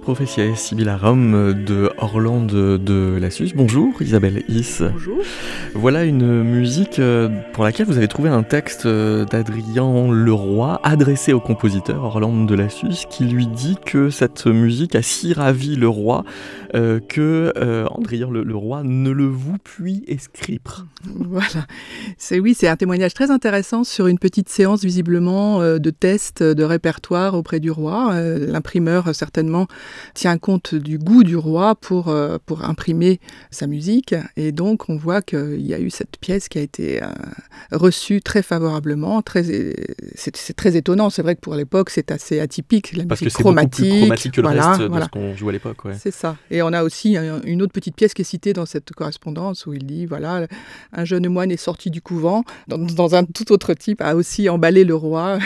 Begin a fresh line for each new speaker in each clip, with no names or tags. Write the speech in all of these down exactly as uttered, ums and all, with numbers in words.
Professiae Sibyllarum de Orlande de Lassus. Bonjour Isabelle Is.
Bonjour.
Voilà une musique pour laquelle vous avez trouvé un texte d'Adrien Leroy adressé au compositeur Orlande de Lassus qui lui dit que cette musique a si ravi le roi euh, que euh, Adrien le, le roi ne le voue puis escripre.
Voilà. C'est, oui, c'est un témoignage très intéressant sur une petite séance visiblement euh, de test de répertoire auprès du roi. Euh, l'imprimeur certainement tient compte du goût du roi pour, euh, pour imprimer sa musique. Et donc, on voit qu'il y a eu cette pièce qui a été euh, reçue très favorablement. Très, c'est, c'est très étonnant. C'est vrai que pour l'époque, c'est assez atypique. La
Parce
musique
que c'est
chromatique,
beaucoup plus chromatique que le
voilà,
reste
voilà.
de ce qu'on joue à l'époque. Ouais.
C'est ça. Et on a aussi un, une autre petite pièce qui est citée dans cette correspondance où il dit, voilà, un jeune moine est sorti du couvent, dans, dans un tout autre type, a aussi emballé le roi,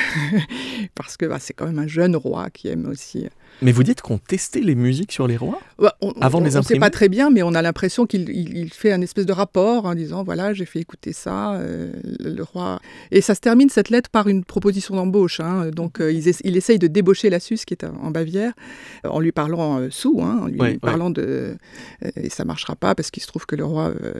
parce que bah, c'est quand même un jeune roi qui aime aussi...
Mais vous dites qu'on testait les musiques sur les rois
bah, on,
avant
on,
de les imprimer.
On ne sait pas très bien, mais on a l'impression qu'il il, il fait un espèce de rapport en disant voilà, j'ai fait écouter ça, euh, le, le roi. Et ça se termine cette lettre par une proposition d'embauche. Hein, donc euh, il, il essaye de débaucher Lassus qui est en Bavière, en lui parlant euh, sous, hein, en lui
ouais,
parlant
ouais.
de euh, et ça marchera pas parce qu'il se trouve que le roi euh,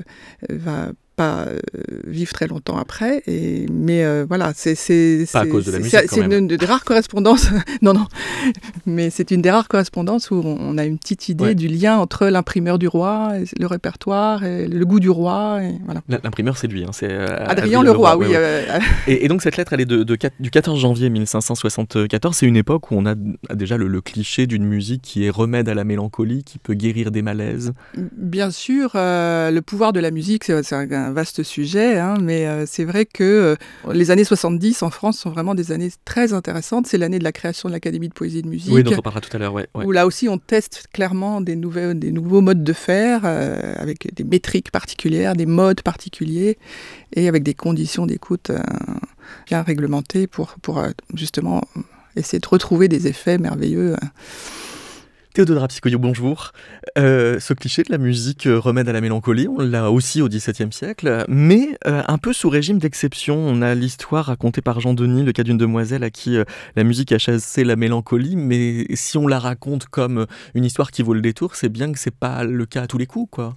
va pas euh, vivre très longtemps après. Et, mais euh, voilà, c'est, c'est,
pas
c'est,
à cause de la
c'est,
musique,
c'est,
quand
c'est
même.
une des rares correspondances. non, non. Mais c'est une des rares correspondances où on a une petite idée ouais. du lien entre l'imprimeur du roi, et le répertoire, et le goût du roi. Et voilà.
L'imprimeur, c'est lui. Hein, c'est euh,
Adrien Leroy, oui.
Ouais, ouais.
Euh...
Et, et donc cette lettre, elle est de, de, du quatorze janvier mille cinq cent soixante-quatorze. C'est une époque où on a déjà le, le cliché d'une musique qui est remède à la mélancolie, qui peut guérir des malaises.
Bien sûr, euh, le pouvoir de la musique, c'est, c'est un, un vaste sujet, hein, mais euh, c'est vrai que euh, les années soixante-dix en France sont vraiment des années très intéressantes. C'est l'année de la création de l'Académie de poésie et de musique.
Oui, dont on parlera tout à l'heure, ouais. ouais.
Où là aussi on teste clairement des, nouvelles, des nouveaux modes de faire, euh, avec des métriques particulières, des modes particuliers, et avec des conditions d'écoute euh, bien réglementées pour, pour euh, justement essayer de retrouver des effets merveilleux. Euh.
Théodora Psychoyo, bonjour. Euh, ce cliché de la musique euh, remède à la mélancolie, on l'a aussi au dix-septième siècle, mais euh, un peu sous régime d'exception. On a l'histoire racontée par Jean Denis, le cas d'une demoiselle à qui euh, la musique a chassé la mélancolie, mais si on la raconte comme une histoire qui vaut le détour, c'est bien que c'est pas le cas à tous les coups, quoi.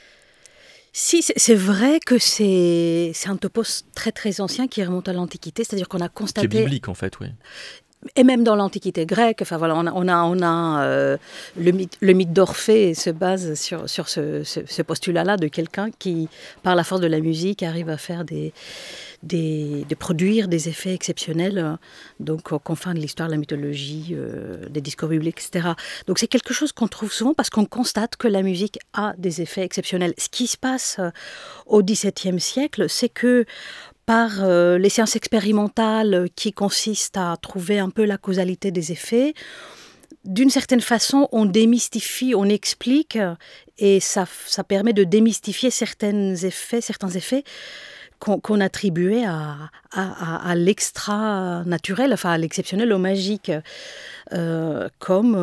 Si, c'est, c'est vrai que c'est, c'est un topos très très ancien qui remonte à l'Antiquité, c'est-à-dire qu'on a constaté...
Qui est biblique en fait, oui.
Et même dans l'Antiquité grecque, enfin voilà, on a, on a, on a euh, le mythe, le mythe d'Orphée se base sur, sur ce, ce, ce postulat-là de quelqu'un qui, par la force de la musique, arrive à faire des, des, de produire des effets exceptionnels, donc aux confins de l'histoire, de la mythologie, euh, des discours bibliques, et cetera. Donc c'est quelque chose qu'on trouve souvent parce qu'on constate que la musique a des effets exceptionnels. Ce qui se passe au dix-septième siècle, c'est que par euh, les sciences expérimentales qui consistent à trouver un peu la causalité des effets, d'une certaine façon, on démystifie, on explique, et ça, ça permet de démystifier certains effets, certains effets qu'on, qu'on attribuait à, à, à l'extra-naturel, enfin à l'exceptionnel, au magique. Euh, comme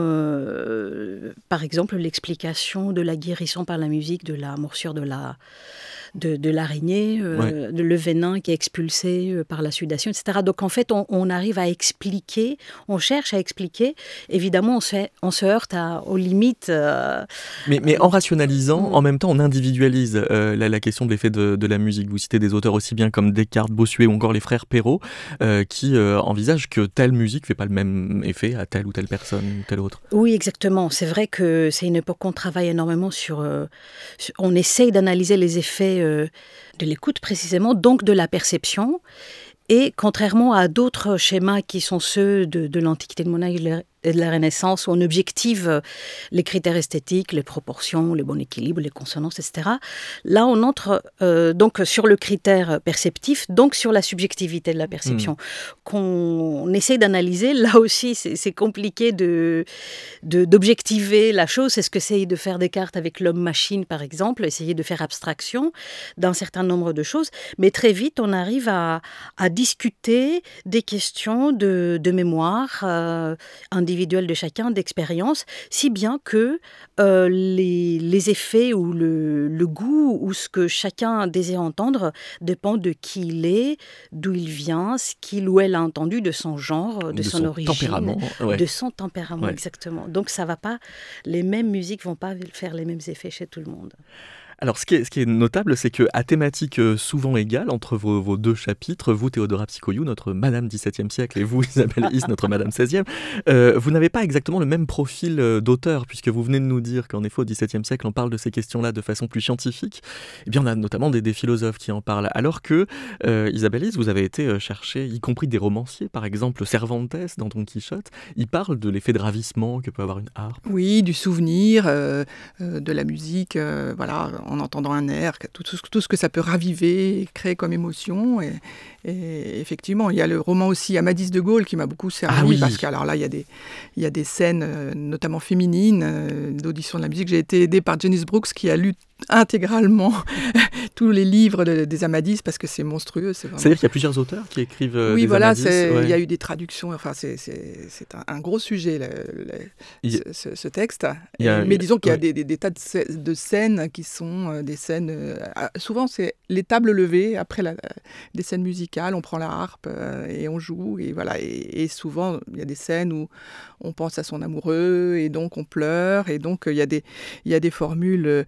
euh, par exemple l'explication de la guérison par la musique de la morsure de la de, de l'araignée, euh, ouais. de le venin qui est expulsé euh, par la sudation, et cetera. Donc en fait, on, on arrive à expliquer, on cherche à expliquer. Évidemment, on se, on se heurte à, aux limites. Euh,
mais, mais en rationalisant,
euh,
en même temps, on individualise euh, la, la question de l'effet de, de la musique. Vous citez des auteurs aussi bien comme Descartes, Bossuet ou encore les frères Perrault, euh, qui euh, envisagent que telle musique fait pas le même effet à telle ou telle personne ou telle autre.
Oui, exactement. C'est vrai que c'est une époque où on travaille énormément sur... Euh, sur on essaye d'analyser les effets euh, de l'écoute précisément, donc de la perception. Et contrairement à d'autres schémas qui sont ceux de, de l'Antiquité de Monaï et de la Renaissance, où on objective les critères esthétiques, les proportions, les bons équilibres, les consonances, et cetera. Là, on entre euh, donc sur le critère perceptif, donc sur la subjectivité de la perception, mmh. qu'on essaie d'analyser. Là aussi, c'est, c'est compliqué de, de, d'objectiver la chose. C'est ce qu'essaye de faire Descartes avec l'homme-machine, par exemple, essayer de faire abstraction d'un certain nombre de choses. Mais très vite, on arrive à, à discuter des questions de, de mémoire euh, individuelle, individuelle de chacun, d'expérience, si bien que euh, les, les effets ou le, le goût ou ce que chacun désire entendre dépend de qui il est, d'où il vient, ce qu'il ou elle a entendu, de son genre, de,
de
son,
son
origine,
tempérament, ouais.
de son tempérament,
Ouais.
exactement. Donc ça va pas, les mêmes musiques vont pas faire les mêmes effets chez tout le monde.
Alors, ce qui est, ce qui est notable, c'est qu'à thématique euh, souvent égale entre vos, vos deux chapitres, vous, Théodora Psicoiou, notre Madame dix-septième siècle, et vous, Isabelle Is, notre Madame seizième, euh, vous n'avez pas exactement le même profil euh, d'auteur, puisque vous venez de nous dire qu'en effet, au dix-septième siècle, on parle de ces questions-là de façon plus scientifique. Eh bien, on a notamment des, des philosophes qui en parlent. Alors que, euh, Isabelle Is, vous avez été euh, chercher, y compris des romanciers, par exemple Cervantes dans Don Quichotte, il parle de l'effet de ravissement que peut avoir une harpe.
Oui, du souvenir, euh, euh, de la musique, euh, voilà, en entendant un air, tout, tout, tout ce que ça peut raviver, créer comme émotion. Et, et effectivement, il y a le roman aussi Amadis de Gaulle qui m'a beaucoup servi,
Ah oui.
parce que alors là, il y a des, il y a des scènes, euh, notamment féminines, euh, d'audition de la musique. J'ai été aidée par Janice Brooks qui a lu intégralement tous les livres de, des Amadis parce que c'est monstrueux. C'est vraiment...
C'est-à-dire qu'il y a plusieurs auteurs qui écrivent euh,
oui,
des
voilà,
Amadis.
c'est,
Ouais.
il y a eu des traductions. Enfin, c'est, c'est, c'est un, un gros sujet, le, le,
Il y a-
ce, ce, ce texte.
il y a-
Et- mais disons qu'il y a
ouais.
des, des, des tas de, scè- de scènes qui sont euh, des scènes. Euh, ah, souvent, c'est les tables levées après la, des scènes musicales. On prend la harpe euh, et on joue. Et voilà. Et, et souvent, il y a des scènes où on pense à son amoureux et donc on pleure. Et donc, euh, il y a des, il y a des formules. Euh,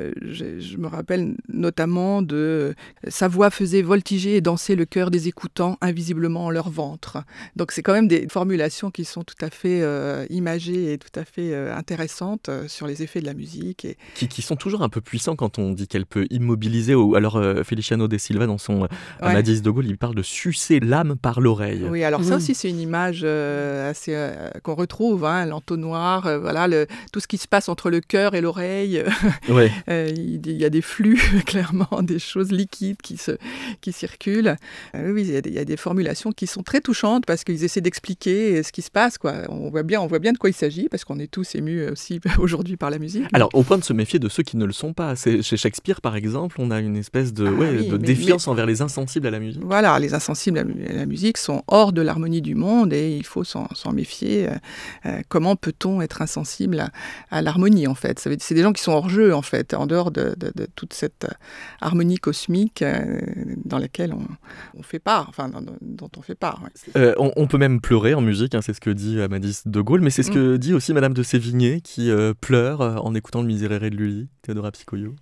je, je me rappelle notamment de euh, sa voix faisait voltiger et danser le cœur des écoutants invisiblement en leur ventre. Donc c'est quand même des formulations qui sont tout à fait euh, imagées et tout à fait euh, intéressantes euh, sur les effets de la musique. Et...
Qui, qui sont toujours un peu puissants quand on dit qu'elle peut immobiliser. Ou alors euh, Feliciano de Silva, dans son euh,
Ouais.
Amadis de Gaulle, il parle de sucer l'âme par l'oreille.
Oui, alors ça
Mmh.
aussi, c'est une image euh, assez euh, qu'on retrouve, hein, l'entonnoir, euh, voilà, le, tout ce qui se passe entre le cœur et l'oreille.
Ouais.
Euh, il il y a des flux, clairement, des choses liquides qui, se, qui circulent. Euh, oui, il y, a des, il y a des formulations qui sont très touchantes parce qu'ils essaient d'expliquer ce qui se passe, quoi. On voit bien, on voit bien de quoi il s'agit parce qu'on est tous émus aussi aujourd'hui par la musique.
Alors, au point de se méfier de ceux qui ne le sont pas. C'est, chez Shakespeare, par exemple, on a une espèce de,
Ah
ouais,
oui,
de
mais-
défiance envers les insensibles à la musique.
Voilà, les insensibles à mu- à la musique sont hors de l'harmonie du monde et il faut s'en, s'en méfier. Euh, euh, comment peut-on être insensible à, à l'harmonie, en fait? Ça veut dire- C'est des gens qui sont hors jeu, en fait, en dehors de, de- de toute cette euh, harmonie cosmique euh, dans laquelle on, on fait part, enfin, dans- dans- dont on fait part. Ouais.
Euh, on, on peut même pleurer en musique, hein, c'est ce que dit Amadis de Gaulle, mais c'est ce
Mm.
que dit aussi Madame de Sévigné, qui euh, pleure euh, en écoutant le Miserere de Lully, Théodora Psicoiou.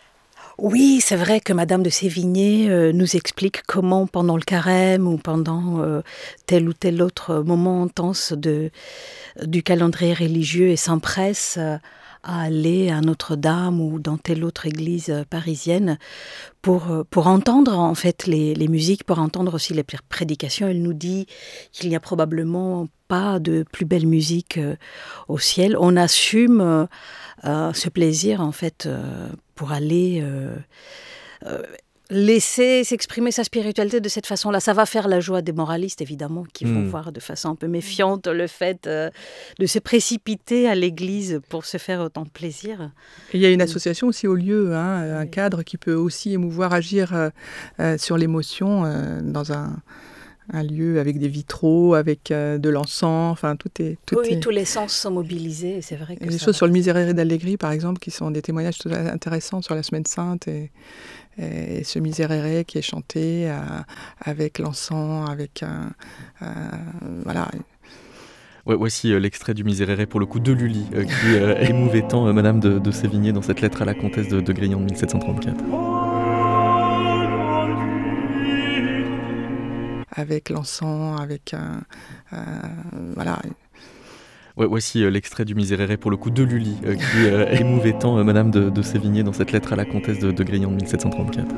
Oui, c'est vrai que Madame de Sévigné euh, nous explique comment, pendant le carême ou pendant euh, tel ou tel autre moment intense de, du calendrier religieux, et s'empresse euh, à aller à Notre-Dame ou dans telle autre église euh, parisienne pour, euh, pour entendre en fait les, les musiques, pour entendre aussi les pr- prédications. Elle nous dit qu'il n'y a probablement pas de plus belle musique euh, au ciel. On assume euh, euh, ce plaisir en fait euh, pour aller euh, euh, laisser s'exprimer sa spiritualité de cette façon-là. Ça va faire la joie des moralistes, évidemment, qui vont
Mm.
voir de façon un peu méfiante le fait euh, de se précipiter à l'église pour se faire autant de plaisir.
Et il y a une association aussi au lieu, hein, un cadre qui peut aussi émouvoir, agir euh, euh, sur l'émotion euh, dans un, un lieu avec des vitraux, avec euh, de l'encens, enfin tout est... Tout
Oui,
est...
tous les sens sont mobilisés, et c'est vrai que
Il y a des
ça
choses
va.
sur le Miserere d'Allegri, par exemple, qui sont des témoignages tout à fait intéressants sur la Semaine Sainte et, et ce Miserere qui est chanté euh, avec l'encens, avec un... un- voilà.
Ouais, voici euh, l'extrait du Miserere, pour le coup, de Lully, euh, qui euh, émouvait tant euh, Madame de, de Sévigné dans cette lettre à la comtesse de, de Grignan de mille sept cent trente-quatre.
Avec l'encens, avec un... un- voilà.
Ouais, voici euh, l'extrait du Miserere, pour le coup, de Lully, euh, qui euh, émouvait tant euh, Madame de, de Sévigné dans cette lettre à la comtesse de, de Grignan de mille sept cent trente-quatre.